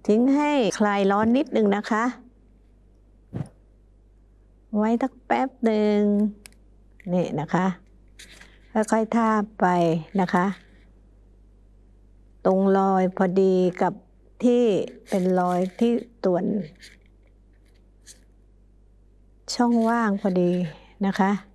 ทิ้งให้คลายร้อนนิดนึงนะคะไว้สักแป๊บหนึ่งนี่นะคะค่อยๆทาบไปนะคะตรงรอยพอดีกับที่เป็นรอยที่ส่วนช่องว่างพอดีนะคะ